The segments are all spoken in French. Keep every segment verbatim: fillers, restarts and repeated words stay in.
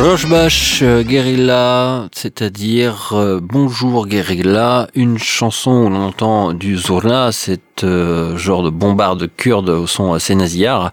Rojbash euh, Guerilla, c'est-à-dire euh, Bonjour Guerilla, une chanson où l'on entend du Zurna, cet euh, genre de bombarde kurde au son assez nasillard,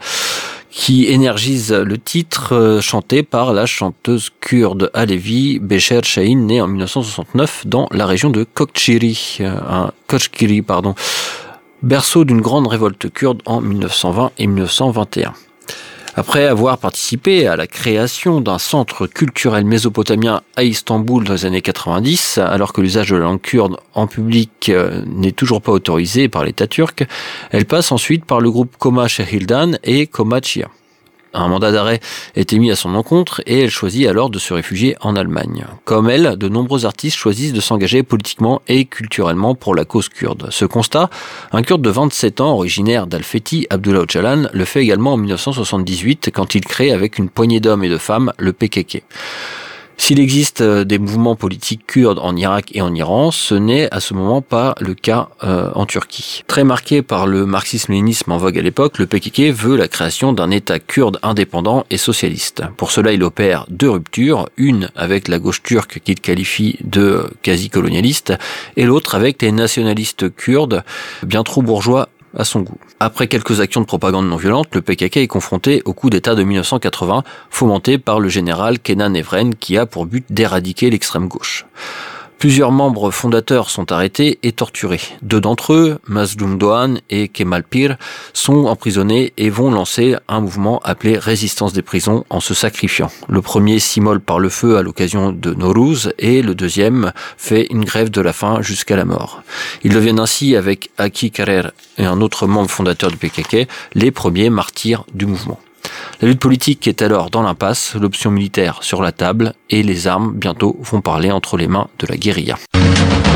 qui énergise le titre euh, chanté par la chanteuse kurde Alevi Becher Şahin, née en dix-neuf cent soixante-neuf dans la région de Koçgiri, euh, un Koçgiri, pardon, berceau d'une grande révolte kurde en dix-neuf cent vingt et dix-neuf cent vingt et un. Après avoir participé à la création d'un centre culturel mésopotamien à Istanbul dans les années quatre-vingt-dix, alors que l'usage de la langue kurde en public n'est toujours pas autorisé par l'État turc, elle passe ensuite par le groupe Koma Şehirden et Koma Chia. Un mandat d'arrêt est émis à son encontre et elle choisit alors de se réfugier en Allemagne. Comme elle, de nombreux artistes choisissent de s'engager politiquement et culturellement pour la cause kurde. Ce constat, un Kurde de vingt-sept ans, originaire d'Al-Fethi, Abdullah Öcalan, le fait également en dix-neuf cent soixante-dix-huit quand il crée avec une poignée d'hommes et de femmes le P K K. S'il existe des mouvements politiques kurdes en Irak et en Iran, ce n'est à ce moment pas le cas euh, en Turquie. Très marqué par le marxisme-léninisme en vogue à l'époque, le P K K veut la création d'un État kurde indépendant et socialiste. Pour cela, il opère deux ruptures, une avec la gauche turque qu'il qualifie de quasi-colonialiste, et l'autre avec les nationalistes kurdes, bien trop bourgeois à son goût. Après quelques actions de propagande non violente, le P K K est confronté au coup d'État de dix-neuf cent quatre-vingts, fomenté par le général Kenan Evren, qui a pour but d'éradiquer l'extrême gauche. Plusieurs membres fondateurs sont arrêtés et torturés. Deux d'entre eux, Mazlum Doğan et Kemal Pir, sont emprisonnés et vont lancer un mouvement appelé Résistance des prisons en se sacrifiant. Le premier s'immole par le feu à l'occasion de Nowruz et le deuxième fait une grève de la faim jusqu'à la mort. Ils deviennent ainsi, avec Aki Karer et un autre membre fondateur du P K K, les premiers martyrs du mouvement. La lutte politique est alors dans l'impasse, l'option militaire sur la table et les armes bientôt vont parler entre les mains de la guérilla.